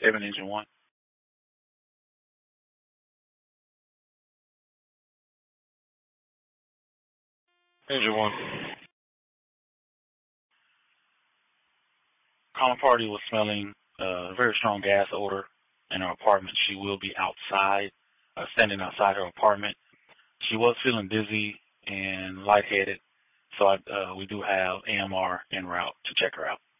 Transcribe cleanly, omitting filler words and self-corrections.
7 engine 1. Engine 1. Caller party was smelling a very strong gas odor in her apartment. She will be outside, standing outside her apartment. She was feeling dizzy and lightheaded, so we do have AMR en route to check her out.